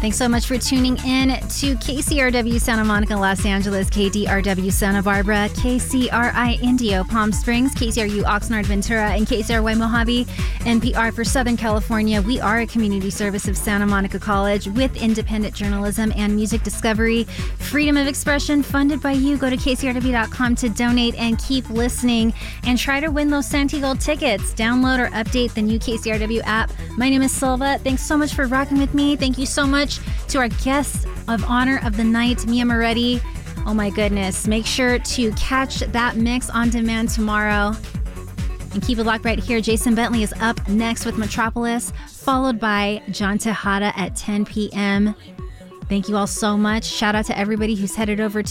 Thanks so much for tuning in to KCRW Santa Monica, Los Angeles, KDRW Santa Barbara, KCRI Indio, Palm Springs, KCRU Oxnard, Ventura, and KCRY Mojave, NPR for Southern California. We are a community service of Santa Monica College with independent journalism and music discovery. Freedom of expression funded by you. Go to KCRW.com to donate and keep listening and try to win those Santee Gold tickets. Download or update the new KCRW app. My name is Silva. Thanks so much for rocking with me. Thank you so much to our guest of honor of the night, Mia Moretti. Oh my goodness. Make sure to catch that mix on demand tomorrow. And keep it locked right here. Jason Bentley is up next with Metropolis, followed by John Tejada at 10 p.m. Thank you all so much. Shout out to everybody who's headed over to